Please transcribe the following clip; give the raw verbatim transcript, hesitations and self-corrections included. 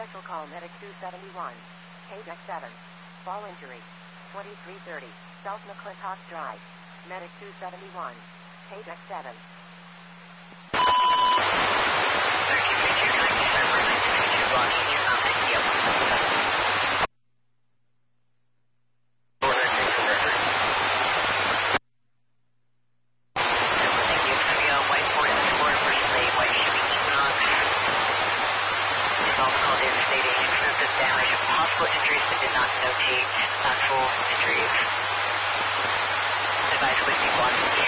Special call Medic two seventy-one. Paydeck seven. Fall injury. twenty-three thirty. South McClintock Drive. Medic two seventy-one. Paydeck seven. Possible injuries but did not notate actual injuries. Advice with you one.